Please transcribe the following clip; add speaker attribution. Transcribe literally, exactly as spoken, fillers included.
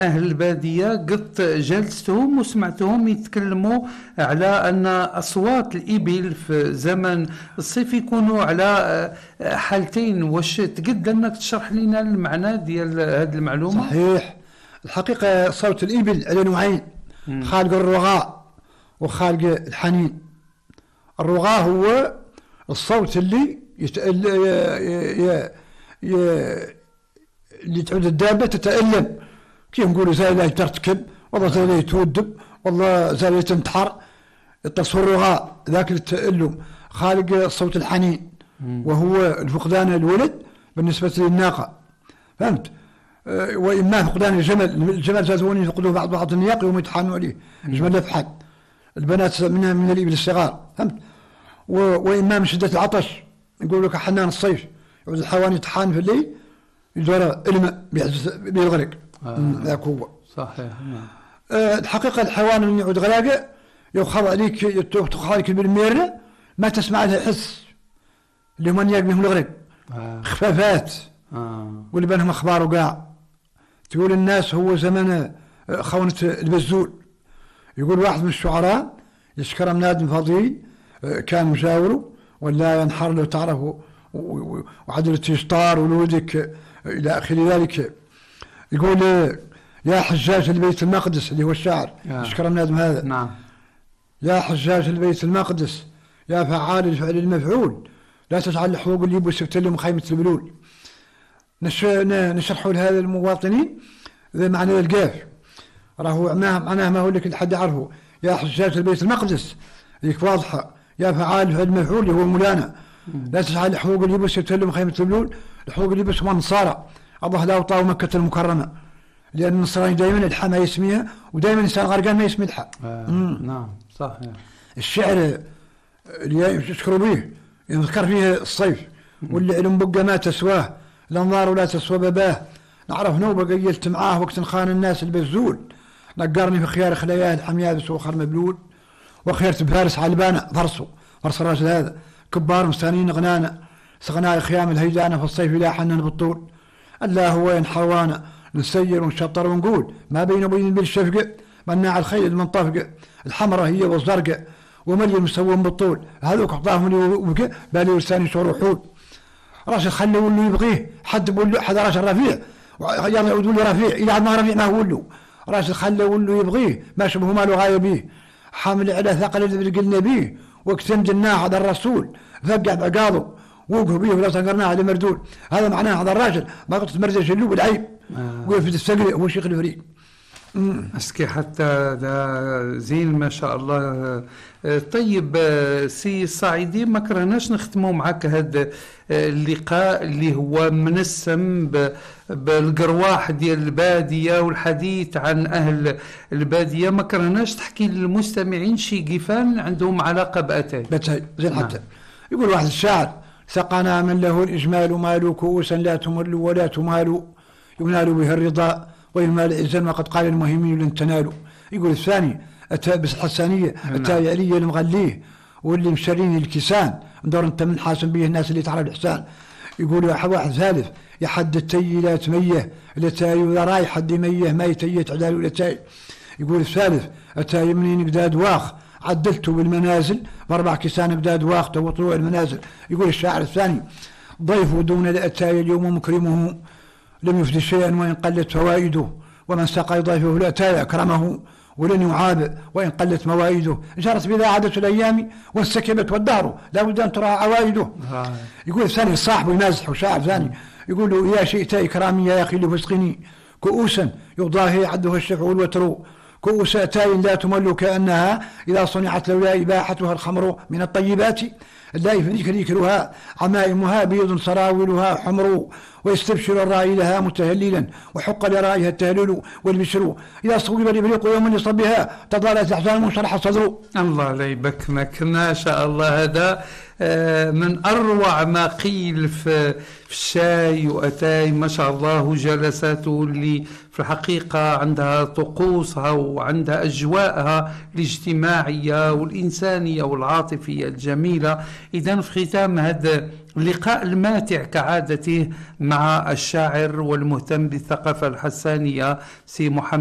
Speaker 1: أهل البادية قد جلستهم وسمعتهم يتكلموا على أن أصوات الإبل في زمن الصيف يكونوا على حالتين. واش تقدر أنك تشرح لنا المعنى ديال هذه المعلومة؟
Speaker 2: صحيح. الحقيقة صوت الإبل على نوعين، خالق الرغاء وخالق الحنين. الرغاء هو الصوت اللي يت... ي... ي... اللي تعود الدابة تتألم، كيف نقولوا زي ترتكب، والله زي تودب، والله زي تنتحر، التصوير الرغاء ذاك التألم. خالق الصوت الحنين وهو الفقدان الولد بالنسبة للناقة، فهمت؟ أه وإما فقدان الجمل، الجمل زادوني يفقدوا بعض بعض النياق يوم يتحانوا عليه، الجمل يفحل، البنات من من الإبل الصغار، فهمت؟ وإما من شدة العطش، نقول لك حنان الصيف، يعود الحيوان يتحان في الليل يدور الماء بيغرق. ذاك آه. هو
Speaker 1: صحيح.
Speaker 2: أه الحقيقة الحيوان اللي يعود غراقه يخاض عليك يتخاض عليك بالميرة ما تسمع لها حس، اللي هم نياق بهم الغرق. آه. خفافات. آه. واللي بينهم أخبار وقاع. تقول الناس هو زمن خونة البزول. يقول واحد من الشعراء يشكر مناد فضيل كان مجاوره ولا ينحر له تعرفه وعدل التشطار ولودك إلى آخر ذلك. يقول يا حجاج البيت المقدس، اللي هو الشاعر يشكر مناد هذا.
Speaker 1: نعم.
Speaker 2: يا حجاج البيت المقدس يا فعال الفعل المفعول لا تجعل الحقوق اللي يبوس تلم خيمة البلول. نشرحوا لهذا المواطنين ذا معنى القاف، راهو معناه ما هو لك الحد يعرفه. يا حجاج البيت المقدس ذيك واضحة، يا فعال الفعل المفعول اللي هو مولانا لا تجعل الحقوق اللي يبوس تلم خيمة البلول. الحقوق اللي يبوس هم النصارى، الله لا وطاو مكة المكرمة، لأن النصراني دائما الحا ما يسميها، ودائما الإنسان غرقان ما يسمي الحا.
Speaker 1: آه. نعم صح.
Speaker 2: الشعر اللي يشكروا به يذكر فيه الصيف، واللي علم بقى ما تسواه، الأنظار ولا تسوى بباه. نعرف نوبة قيلت معاه وقت خان الناس البزول، نقرني في خيار خلاياه الحميابس وخر مبلول، وخيرت بفارس علبانة فرسه فرس الراجل هذا كبار مستانين غنانا، سغناء خيام الهيجانة في الصيف لا حنن بالطول. الله هو ينحروانا نسير ونشطر ونقول ما بين وبين بالشفقة مناع الخيل المنطفقة، الحمراء هي والزرقاء وملي مسوم بالطول، هذوك عطاهم وبكى بالي ولساني شعور وحول. راجل خلوا اللي يبغيه، حد بقول له حد راجل رفيع يلا يعودوا لي رفيع الى عاد ما رفيع ما هو له. راجل خلوا اللي يبغيه ما شبه ماله غايه به، حامل على ثقل اللي قلنا به واكتم جناه هذا الرسول فقع بعقاضه وقف به ولا تنقرناه على مردول. هذا معناه هذا الراجل ما قلت مرزج اللوب العيب آه. وقف السقي هو شيخ الفريق.
Speaker 1: اسكي حتى ده زين ما شاء الله. طيب سي الصعيدي ما كرهناش نختموا معك هذا اللقاء اللي هو منسم بالقرواح ديال البادية والحديث عن أهل البادية، ما كرهناش تحكي للمستمعين شي قفان عندهم علاقة بأتاي.
Speaker 2: بأتاي زين حتى نعم. يقول واحد الشاعر سقنا من له الإجمال مال كؤوسا لا تمل ولا تمال ينال به الرضا ويمال العزا وقد قال المهمين لن تنالوا. يقول الثاني أتى بس الحسانية أتى علي المغليه واللي مشريني الكسان ندور انت من حاسن به الناس اللي تعرف الإحسان. يقول واحد ثالث يا حد التي لا تميه لتاي ولا راي حد ميه ما يتيت عدال ولا تاي. يقول الثالث أتى يمنين قداد واخ عدلته بالمنازل باربع كسان قداد واخ وطلوع المنازل. يقول الشاعر الثاني ضيفه دون الأتاي اليوم مكرمه لم يفد شيئا وإن قلت فوائده، ومن سقى ضيفه الأتاي أكرمه ولن يعاب وإن قلت موائده. جرت بذا عادة الأيام وانسكبت والدهر لا بد أن ترى عوائده. يقول الثاني الصاحب يمازح وشاعر ثاني يقول له يا شئت إكرامي يا أخي لفسقني كؤوسا يضاهي عدها الشفع والوتر، كؤوس أتاي لا تمل كأنها إذا صنعت لولا إباحتها الخمر من الطيبات، اللائف ذكرها عمائمها بيض سراولها حمر، ويستبشر الرائي لها متهللا وحق لرائها التهلل والبشر، إذا صوب الإبريق يوم لصبها تضالت أحزان منشرح الصدر.
Speaker 1: الله لا يبكمك ما شاء الله. هذا من أروع ما قيل في الشاي وأتاي ما شاء الله، وجلساته اللي في الحقيقة عندها طقوسها وعندها أجواءها الاجتماعية والإنسانية والعاطفية الجميلة إذا في ختام هذا اللقاء الماتع كعادته مع الشاعر والمهتم بالثقافة الحسانية سي محمد